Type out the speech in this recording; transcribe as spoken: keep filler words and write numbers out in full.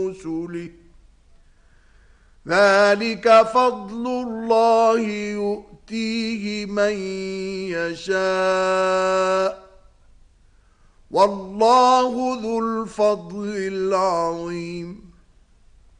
رسله ذلك فضل الله يؤتيه من يشاء والله ذو الفضل العظيم